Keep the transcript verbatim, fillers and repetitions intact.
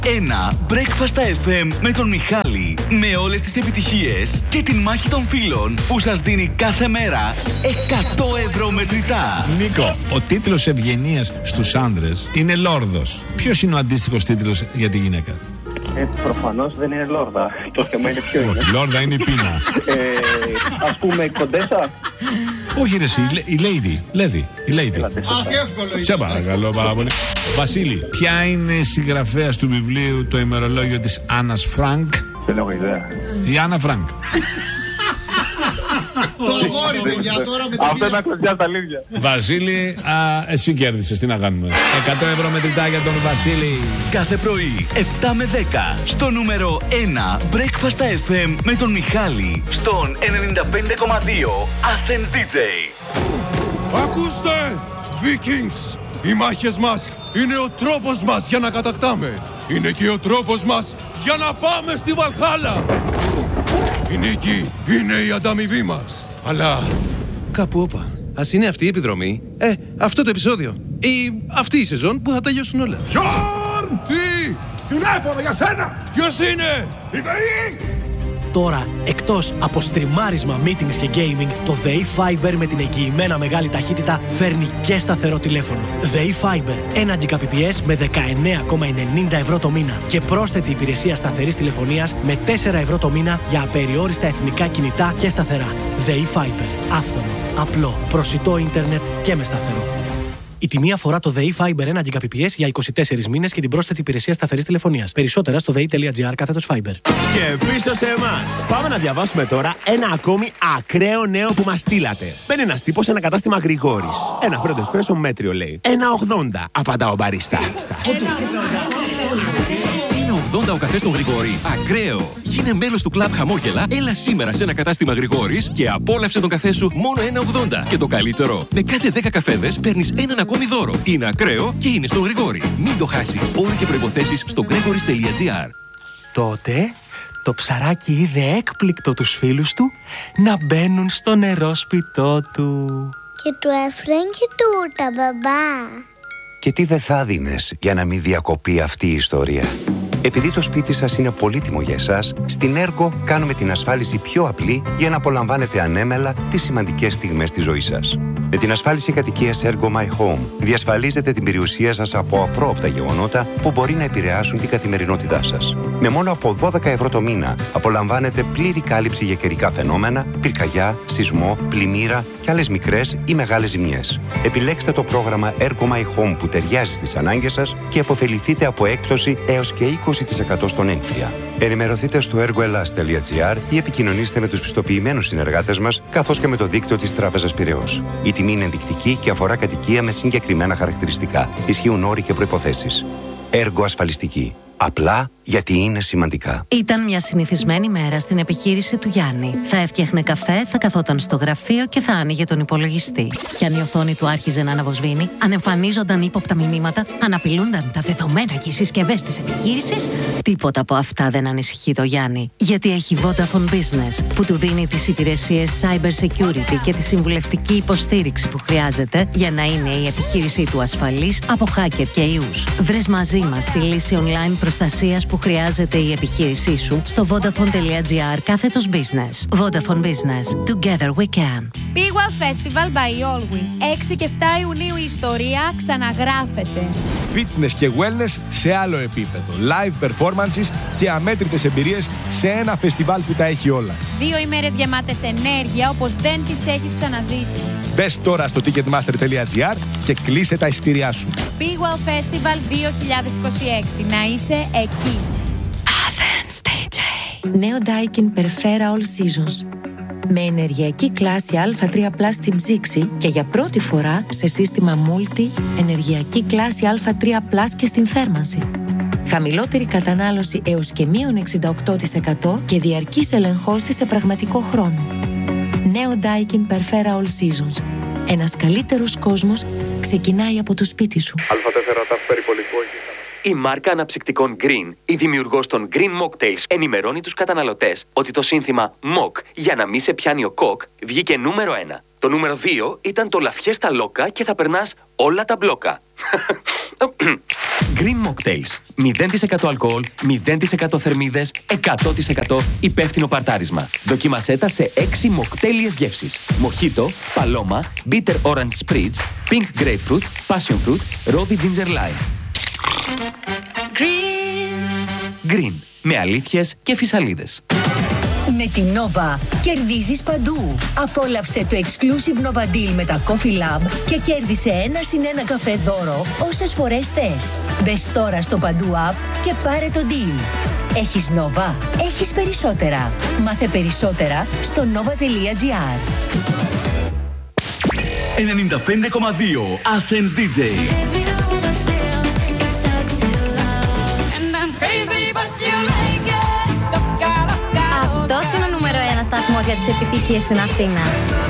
ένα Breakfast εφ εμ με τον Μιχάλη. Με όλες τις επιτυχίες και την μάχη των φίλων που σας δίνει κάθε μέρα εκατό ευρώ μετρητά. Νίκο, ο τίτλος ευγενίας στους άντρες είναι Λόρδος. Ποιος είναι ο αντίστοιχος τίτλος για τη γυναίκα? Ε, προφανώς δεν είναι Λόρδα. Το θέμα είναι ποιο είναι. Λόρδα είναι η πείνα. ε, ας πούμε Κοντέσα. Όχι ρε εσύ, η Lady, Λέδη, η Lady. Σε παρακαλώ πάρα πολύ. Βασίλη, ποια είναι η συγγραφέας του βιβλίου Το ημερολόγιο της Άννας Φρανκ? Δεν έχω ιδέα. Η Άννα Φρανκ. Το αγόρι, παιδιά, τώρα με την Αυτό είναι ακροδιά στα αλήθεια. Βασίλη, α, εσύ κέρδισες, τι να κάνουμε. εκατό ευρώ μετρητά για τον Βασίλη. Κάθε πρωί, επτά με δέκα, στο νούμερο ένα Breakfast εφ εμ με τον Μιχάλη, στον ενενήντα πέντε κόμμα δύο Athens ντι τζέι. Ακούστε, Vikings! Οι μάχες μας είναι ο τρόπος μας για να κατακτάμε. Είναι και ο τρόπος μας για να πάμε στη Βαλχάλα. Η νίκη είναι η ανταμοιβή μας. Αλλά κάπου όπα. Ας είναι αυτή η επιδρομή, ε, αυτό το επεισόδιο ή αυτή η σεζόν που θα τελειώσουν όλα. Γιόρν! Τι! Τηλέφωνο για σένα! Ποιος είναι? Η ΔΕΗ! Τώρα, εκτός από στριμάρισμα, meetings και gaming, το ΔΕΗ Fiber με την εγγυημένα μεγάλη ταχύτητα φέρνει και σταθερό τηλέφωνο. ΔΕΗ Fiber, ένα Gbps με δεκαεννέα κόμμα ενενήντα ευρώ το μήνα και πρόσθετη υπηρεσία σταθερής τηλεφωνίας με τέσσερα ευρώ το μήνα για απεριόριστα εθνικά κινητά και σταθερά. ΔΕΗ Fiber, άφθονο, απλό, προσιτό ίντερνετ και με σταθερό. Η τιμή αφορά το ΔΕΗ Fiber ένα Gbps για είκοσι τέσσερις μήνες και την πρόσθετη υπηρεσία σταθερής τηλεφωνίας. Περισσότερα στο δei.gr κάθετος Fiber. Και πίσω σε εμάς. Πάμε να διαβάσουμε τώρα ένα ακόμη ακραίο νέο που μας στείλατε. Μπαίνει ένας τύπος σε ένα κατάστημα Γρηγόρης. Ένα φρέντο εσπρέσο μέτριο λέει. ένα ογδόντα, απαντά ο μπαρίστα. ένα ογδόντα ο καφές των Γρηγόρη. Ακραίο. Γίνε μέλος του κλαμπ Χαμόγελα. Έλα σήμερα σε ένα κατάστημα Γρηγόρης και απόλαυσε τον καφέ σου μόνο ένα ογδόντα. Και το καλύτερο, με κάθε δέκα καφέδες παίρνεις έναν ακόμη δώρο. Είναι ακραίο και είναι στον Γρηγόρη. Μην το χάσεις. Όροι και προϋποθέσεις στο gregoris.gr. Τότε, το ψαράκι είδε έκπληκτο τους φίλους του να μπαίνουν στο νερόσπιτό του. Και του έφεραν και τούρτα, μπαμπά. Και τι δεν θα δίνες για να μην διακοπεί αυτή η ιστορία? Επειδή το σπίτι σας είναι πολύτιμο για εσάς, στην Ergo κάνουμε την ασφάλιση πιο απλή για να απολαμβάνετε ανέμελα τις σημαντικές στιγμές της ζωής σας. Με την ασφάλιση κατοικίας Ergo My Home διασφαλίζετε την περιουσία σας από απρόοπτα γεγονότα που μπορεί να επηρεάσουν την καθημερινότητά σας. Με μόνο από δώδεκα ευρώ το μήνα απολαμβάνετε πλήρη κάλυψη για καιρικά φαινόμενα, πυρκαγιά, σεισμό, πλημμύρα και άλλες μικρές ή μεγάλες ζημιές. Επιλέξτε το πρόγραμμα Ergo My Home που ταιριάζει στις ανάγκες σας και αποφεληθείτε από έκπτωση έως και είκοσι τοις εκατό στον έμφυα. Ενημερωθείτε στο ergoelas.gr ή επικοινωνήστε με τους πιστοποιημένους συνεργάτες μας, καθώς και με το δίκτυο της Τράπεζας Πειραιώς. Η τιμή είναι ενδεικτική και αφορά κατοικία με συγκεκριμένα χαρακτηριστικά. Ισχύουν όροι και προϋποθέσεις. Ergo ασφαλιστική. Απλά γιατί είναι σημαντικά. Ήταν μια συνηθισμένη μέρα στην επιχείρηση του Γιάννη. Θα έφτιαχνε καφέ, θα καθόταν στο γραφείο και θα άνοιγε τον υπολογιστή. Κι αν η οθόνη του άρχιζε να αναβοσβήνει, αν εμφανίζονταν ύποπτα μηνύματα, αν απειλούνταν τα δεδομένα και οι συσκευές της επιχείρησης, τίποτα από αυτά δεν ανησυχεί το Γιάννη. Γιατί έχει Vodafone Business που του δίνει τις υπηρεσίες Cyber Security και τη συμβουλευτική υποστήριξη που χρειάζεται για να είναι η επιχείρησή του ασφαλής από hacker και ιούς. Βρες μαζί μας τη λύση online προστασίας που χρειάζεται η επιχείρησή σου στο vodafone.gr κάθετος business. Vodafone Business. Together we can. Pigwa Festival by Allwin. έξι και επτά Ιουνίου η ιστορία ξαναγράφεται. Fitness και wellness σε άλλο επίπεδο. Live performances και αμέτρητες εμπειρίες σε ένα φεστιβάλ που τα έχει όλα. Δύο ημέρες γεμάτες ενέργεια όπως δεν τις έχεις ξαναζήσει. Μπες τώρα στο ticketmaster.gr και κλείσε τα εισιτήριά σου. Pigwa Festival δύο χιλιάδες είκοσι έξι. Να είσαι εκεί. Athens ντι τζέι. Νέο Daikin Perfera All Seasons. Με ενεργειακή κλάση Α τρία πλας στην ψήξη και για πρώτη φορά σε σύστημα Multi ενεργειακή κλάση Α τρία πλας και στην θέρμανση. Χαμηλότερη κατανάλωση έως και μείον εξήντα οκτώ τοις εκατό και διαρκής ελεγχός της σε πραγματικό χρόνο. Νέο Daikin Perfera All Seasons. Ένας καλύτερος κόσμος ξεκινάει από το σπίτι σου. Α τέσσερα ταφ περιπολικό. Η μάρκα αναψυκτικών Green, η δημιουργός των Green Mocktails, ενημερώνει τους καταναλωτές ότι το σύνθημα Mock για να μην σε πιάνει ο κοκ βγήκε νούμερο ένα. Το νούμερο δύο ήταν το Λαφιέστα Λόκα και θα περνάς όλα τα μπλόκα. Green Mocktails. μηδέν τοις εκατό αλκοόλ, μηδέν τοις εκατό θερμίδες, εκατό τοις εκατό υπεύθυνο παρτάρισμα. Δοκίμασέ τα σε έξι μοκτέλιες γεύσεις. Μοχίτο, παλώμα, bitter orange spritz, pink grapefruit, passion fruit, rosy ginger lime. Green. Green. Με αλήθειες και φυσαλίδες. Με την Nova κερδίζεις παντού. Απόλαυσε το exclusive Nova Deal με τα Coffee Lab και κέρδισε ένα συν ένα καφέ δώρο όσες φορές θες. Μπες τώρα στο Παντού App και πάρε το deal. Έχεις Nova, έχεις περισσότερα. Μάθε περισσότερα στο nova τελεία gr. ενενήντα πέντε κόμμα δύο Athens ντι τζέι. Αυτός είναι ο νούμερο ένα σταθμός για τις επιτυχίες στην Αθήνα.